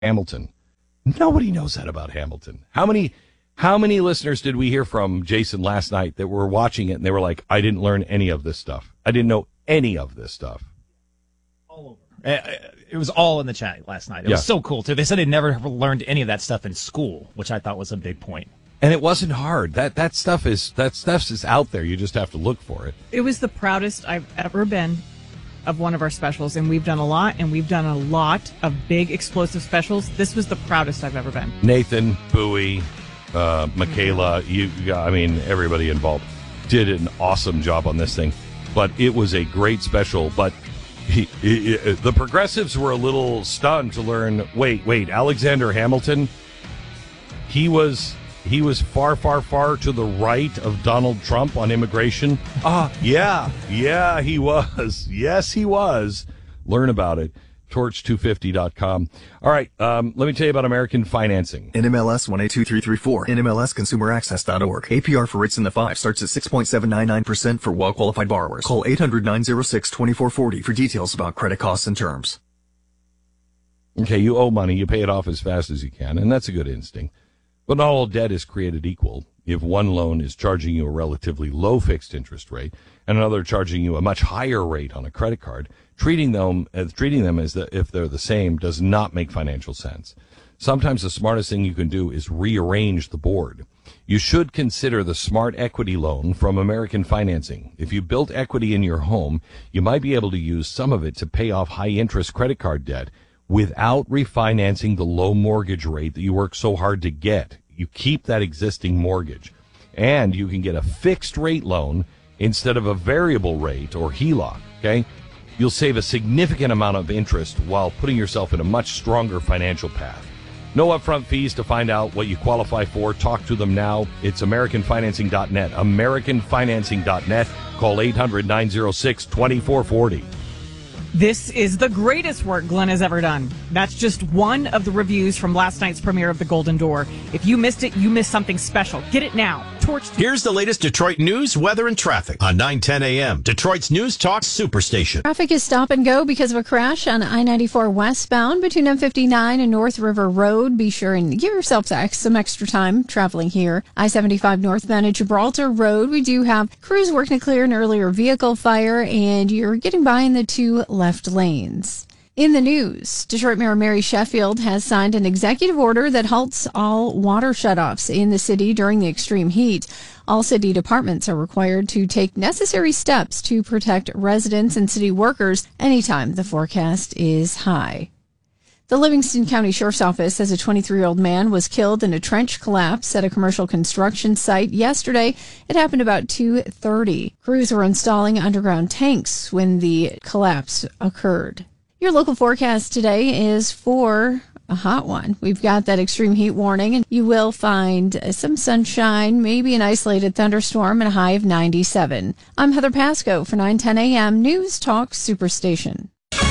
Hamilton. Nobody knows that about Hamilton. How many listeners did we hear from, Jason, last night that were watching it and they were like, I didn't learn any of this stuff. I didn't know any of this stuff. All over. It was all in the chat last night. It was so cool, too. They said they'd never learned any of that stuff in school, which I thought was a big point. And it wasn't hard. That stuff is out there. You just have to look for it. It was the proudest I've ever been of one of our specials, and we've done a lot, and we've done a lot of big explosive specials. This was the proudest I've ever been. Nathan, Bowie, Michaela, everybody involved did an awesome job on this thing. But it was a great special. But the progressives were a little stunned to learn, wait, Alexander Hamilton, he was far, far, far to the right of Donald Trump on immigration. Yeah, he was. Yes, he was. Learn about it. Torch250.com. All right, let me tell you about American Financing. NMLS 182334. NMLSConsumerAccess.org. APR for rates in the 5 starts at 6.799% for well-qualified borrowers. Call 800-906-2440 for details about credit costs and terms. Okay, you owe money. You pay it off as fast as you can, and that's a good instinct. But not all debt is created equal. If one loan is charging you a relatively low fixed interest rate and another charging you a much higher rate on a credit card, treating them as if they're the same does not make financial sense. Sometimes the smartest thing you can do is rearrange the board. You should consider the Smart Equity Loan from American Financing. If you built equity in your home, you might be able to use some of it to pay off high-interest credit card debt without refinancing the low mortgage rate that you work so hard to get. You keep that existing mortgage, and you can get a fixed rate loan instead of a variable rate or HELOC, okay? You'll save a significant amount of interest while putting yourself in a much stronger financial path. No upfront fees to find out what you qualify for. Talk to them now. It's AmericanFinancing.net. AmericanFinancing.net. Call 800-906-2440. This is the greatest work Glenn has ever done. That's just one of the reviews from last night's premiere of The Golden Door. If you missed it, you missed something special. Get it now. Torch. Here's the latest Detroit news, weather, and traffic on 9:10 a.m. Detroit's News Talk Superstation. Traffic is stop and go because of a crash on I-94 westbound between M59 and North River Road. Be sure and give yourself some extra time traveling here. I-75 northbound at Gibraltar Road. We do have crews working to clear an earlier vehicle fire, and you're getting by in the two left lanes. In the news, Detroit Mayor Mary Sheffield has signed an executive order that halts all water shutoffs in the city during the extreme heat. All city departments are required to take necessary steps to protect residents and city workers anytime the forecast is high. The Livingston County Sheriff's Office says a 23-year-old man was killed in a trench collapse at a commercial construction site yesterday. It happened about 2:30. Crews were installing underground tanks when the collapse occurred. Your local forecast today is for a hot one. We've got that extreme heat warning, and you will find some sunshine, maybe an isolated thunderstorm, and a high of 97. I'm Heather Pasco for 9:10 a.m. News Talk Superstation.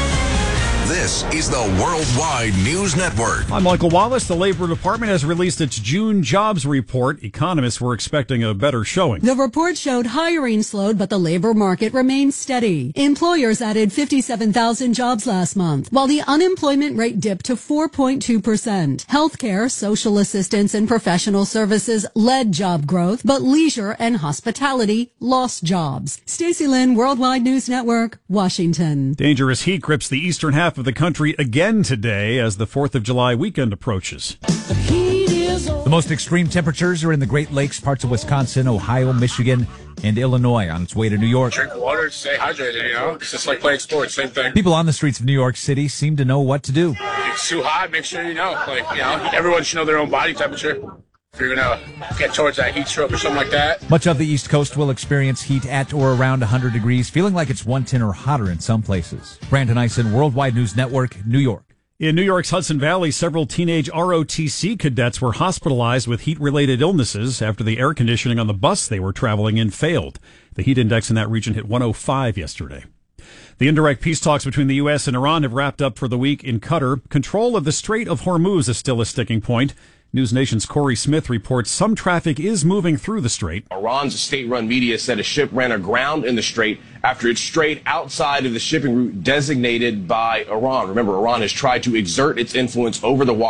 This is the Worldwide News Network. I'm Michael Wallace. The Labor Department has released its June jobs report. Economists were expecting a better showing. The report showed hiring slowed, but the labor market remained steady. Employers added 57,000 jobs last month, while the unemployment rate dipped to 4.2%. Healthcare, social assistance, and professional services led job growth, but leisure and hospitality lost jobs. Stacey Lynn, Worldwide News Network, Washington. Dangerous heat grips the eastern half of the country again today as the 4th of July weekend approaches. The most extreme temperatures are in the Great Lakes, parts of Wisconsin, Ohio, Michigan, and Illinois on its way to New York. Drink water, stay hydrated, It's just like playing sports, same thing. People on the streets of New York City seem to know what to do. If it's too hot, make sure everyone should know their own body temperature. If you're going to get towards that heat stroke or something like that. Much of the East Coast will experience heat at or around 100 degrees, feeling like it's 110 or hotter in some places. Brandon Eisen, Worldwide News Network, New York. In New York's Hudson Valley, several teenage ROTC cadets were hospitalized with heat-related illnesses after the air conditioning on the bus they were traveling in failed. The heat index in that region hit 105 yesterday. The indirect peace talks between the U.S. and Iran have wrapped up for the week in Qatar. Control of the Strait of Hormuz is still a sticking point. News Nation's Corey Smith reports some traffic is moving through the strait. Iran's state-run media said a ship ran aground in the strait after it strayed outside of the shipping route designated by Iran. Remember, Iran has tried to exert its influence over the water